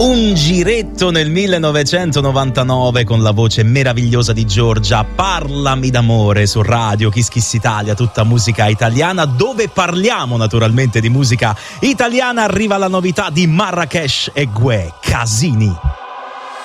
Un giretto nel 1999 con la voce meravigliosa di Giorgia. Parlami d'amore su Radio Kiss Kiss Italia, tutta musica italiana, dove parliamo naturalmente di musica italiana. Arriva la novità di Marrakesh e Gue, Casini.